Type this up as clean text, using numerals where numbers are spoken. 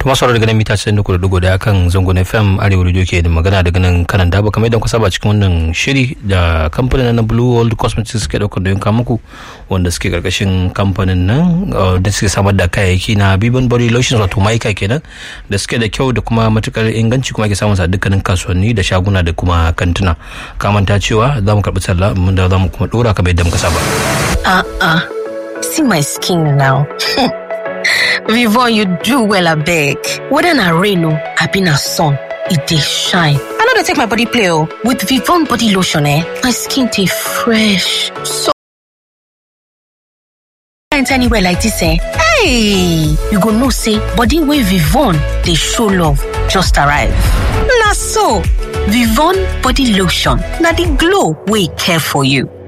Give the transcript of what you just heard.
To masu daga nan mita 94.1 kan zangon FM Arewa Radio ke da magana daga nan kanan daba kamar idan ku saba cikin wannan shiri da kamfanin na Blue World Cosmetics suke daukar da yanka muku wanda suke karkashin kamfanin nan da suke samar da kayayyaki na Bibon Body Lotion wato maika kenan da suke da kyau da kuma matukar inganci kuma ake samun sa dukkanin kasuwanni da shaguna da kuma kantuna. Kamanta cewa za mu karbi sallah mun da za mu kuma dora kamar yadda muka saba. See my skin now. Vivon, you do well, I beg. Whether na rain or I been a sun, it dey shine. I know they take my body play oh. With Vivon body lotion, my skin dey fresh. So anywhere like this, hey, you go know say body wey Vivon dey show love just arrive. Na so, Vivon body lotion, na the glow wey care for you.